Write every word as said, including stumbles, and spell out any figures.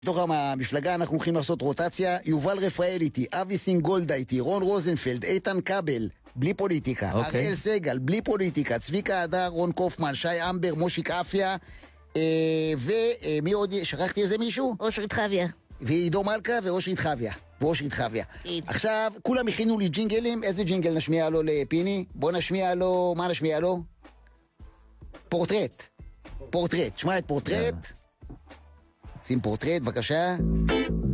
בתוך המפלגה אנחנו הולכים לעשות רוטציה, יובל רפאל איתי, אבי סינגולדה איתי, רון רוזנפלד, איתן כבל, בלי פוליטיקה, אוקיי. אריאל סגל, בלי פוליטיקה, צביקה הדר, רון קופמן, שי אמבר, מושיק אפיה, אה, ומי עוד, שכחתי איזה מישהו? אושרית חוויה. ועידו מלכה ואושרית חוויה. ואושרית חוויה. כן. עכשיו, כולם הכינו לי ג'ינגלים, איזה ג'ינגל נשמיע לו לפיני? בוא נשמיע לו, מה נשמיע לו? פורטרט. פורטרט, שמע את פורטרט. שים פורטרט, בבקשה.